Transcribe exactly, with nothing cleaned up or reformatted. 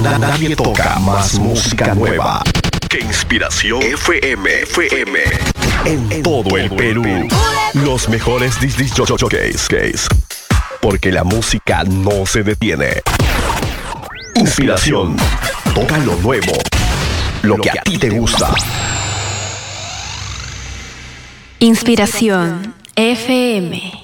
na- nadie toca más música nueva que Inspiración F M. F M. En, en todo el Perú. Los mejores disc jockeys. Case. Porque la música no se detiene. Inspiración. Toca lo nuevo. Lo que a ti te gusta. Inspiración F M.